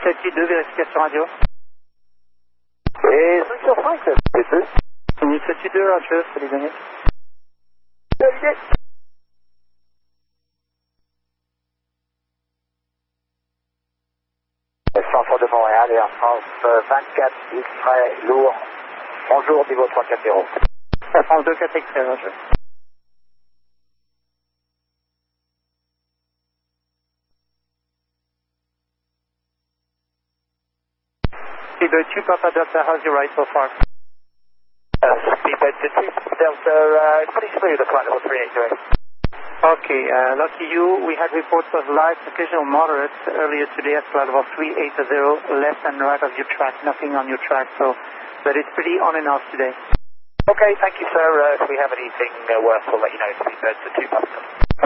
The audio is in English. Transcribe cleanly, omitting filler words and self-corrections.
72, vérification radio. Et 5 sur 5, c'est tout. Unit 72, Roger, salut Daniel. Validé. Centre de Montréal, Air France 24, X-ray, lourd. Bonjour, niveau 340. Air France 24 X-ray, Roger. Speedbird 2, Papa Delta, how's your ride so far? Speedbird 2, Delta, pretty smooth, the flight level 380. Okay, lucky you, we had reports of light, occasional moderate earlier today at flight level 380, left and right of your track, nothing on your track, so, but it's pretty on and off today. Okay, thank you, sir. If we have anything worse, we'll let you know. Speedbird 2, Papa.